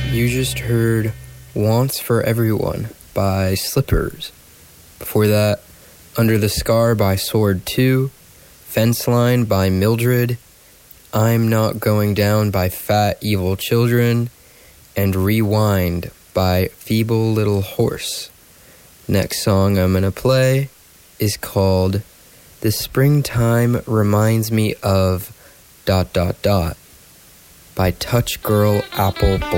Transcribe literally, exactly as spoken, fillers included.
You just heard Wants for Everyone by Slippers. Before that, Under the Scar by Sword two, Fence Line by Mildred, I'm Not Going Down by Fat Evil Children, and Rewind by Feeble Little Horse. Next song I'm going to play is called The Springtime Reminds Me of dot dot dot by Touch Girl Apple Blossom.